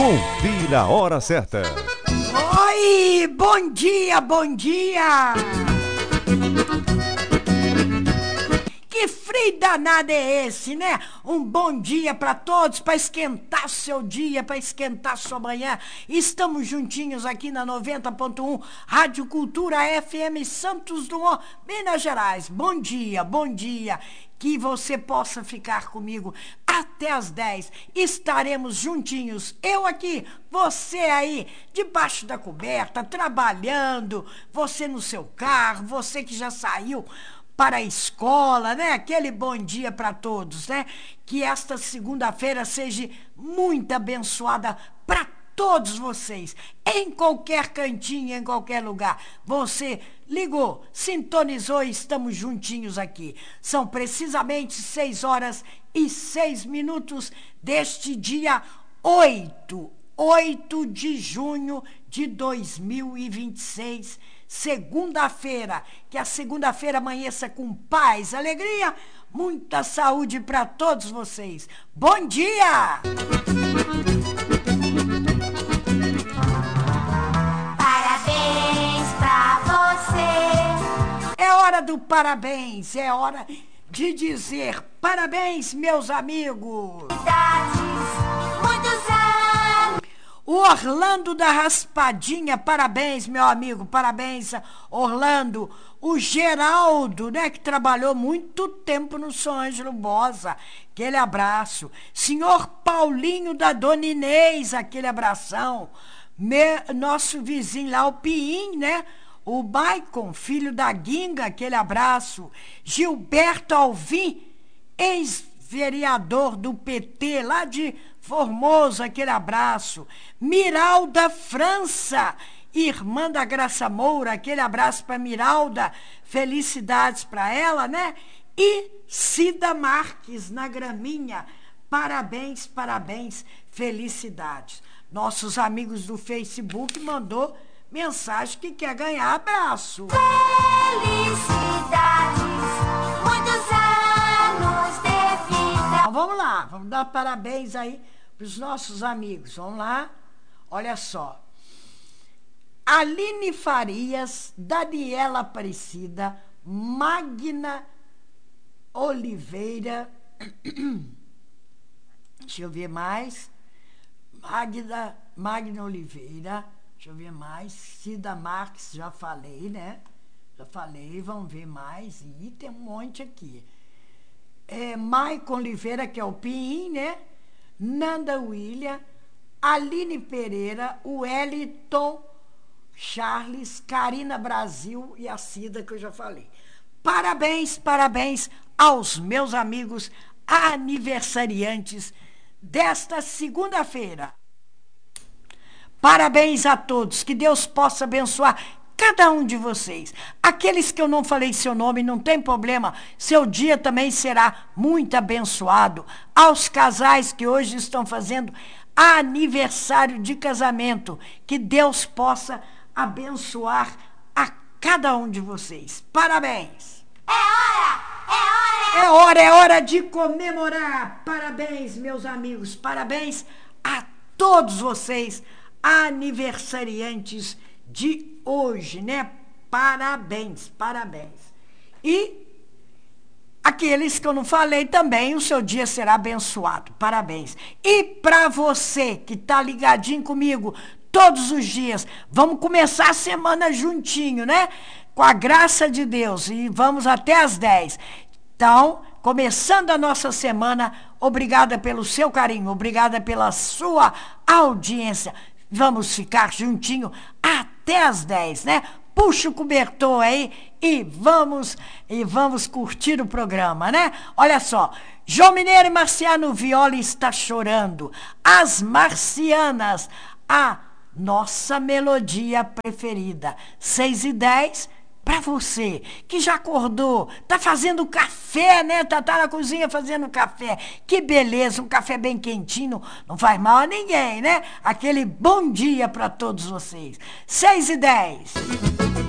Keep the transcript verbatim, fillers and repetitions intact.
Confira a hora certa. Oi, bom dia, bom dia. Que frio danado é esse, né? Um bom dia para todos, para esquentar seu dia, para esquentar sua manhã. Estamos juntinhos aqui na noventa ponto um, Rádio Cultura F M Santos Dumont, Minas Gerais. Bom dia, bom dia. Que você possa ficar comigo até as dez. Estaremos juntinhos, eu aqui, você aí, debaixo da coberta, trabalhando, você no seu carro, você que já saiu para a escola, né? Aquele bom dia para todos, né? Que esta segunda-feira seja muito abençoada para todos vocês, em qualquer cantinho, em qualquer lugar. Você ligou, sintonizou e estamos juntinhos aqui. São precisamente seis horas e seis minutos deste dia oito, oito de junho de dois mil e vinte e seis, segunda-feira. Que a segunda-feira amanheça com paz, alegria, muita saúde para todos vocês. Bom dia! Parabéns pra você. É hora do parabéns, é hora de dizer parabéns, meus amigos. Muitos anos. O Orlando da Raspadinha, parabéns, meu amigo, parabéns, Orlando. O Geraldo, né, que trabalhou muito tempo no São Ângelo Bosa, aquele abraço. Senhor Paulinho da Dona Inês, aquele abração. Me, nosso vizinho lá, o Piim, né? O Maicon, filho da Guinga, aquele abraço. Gilberto Alvim, ex-vereador do P T, lá de Formoso, aquele abraço. Miralda França, irmã da Graça Moura, aquele abraço para Miralda, felicidades para ela, né? E Cida Marques, na Graminha, parabéns, parabéns, felicidades. Nossos amigos do Facebook mandou mensagem que quer ganhar abraço. Felicidades, muitos anos de vida. Então, vamos lá, vamos dar parabéns aí para os nossos amigos. Vamos lá, olha só. Aline Farias, Daniela Aparecida, Magna Oliveira, deixa eu ver mais, Magda, Magna Oliveira, deixa eu ver mais, Cida Marques, já falei, né? Já falei, vamos ver mais, e tem um monte aqui. É, Maicon Oliveira, que é o Pim, né? Nanda William, Aline Pereira, o Wellington Charles, Karina Brasil e a Cida, que eu já falei. Parabéns, parabéns aos meus amigos aniversariantes desta segunda-feira. Parabéns a todos, que Deus possa abençoar cada um de vocês. Aqueles que eu não falei seu nome, não tem problema, seu dia também será muito abençoado. Aos casais que hoje estão fazendo aniversário de casamento, que Deus possa abençoar a cada um de vocês. Parabéns! É hora, é hora. É hora, é hora de comemorar. Parabéns, meus amigos, parabéns a todos vocês, aniversariantes de hoje, né? Parabéns, parabéns. E aqueles que eu não falei também, o seu dia será abençoado. Parabéns. E para você que está ligadinho comigo todos os dias, vamos começar a semana juntinho, né? Com a graça de Deus. E vamos até às dez. Então, começando a nossa semana, obrigada pelo seu carinho, obrigada pela sua audiência. Vamos ficar juntinho até às dez, né? Puxa o cobertor aí e vamos, e vamos curtir o programa, né? Olha só, João Mineiro e Marciano Viola está chorando. As Marcianas, a nossa melodia preferida. seis e dez, para você que já acordou, tá fazendo café, né? Tá, tá na cozinha fazendo café. Que beleza, um café bem quentinho, não faz mal a ninguém, né? Aquele bom dia para todos vocês. seis e dez.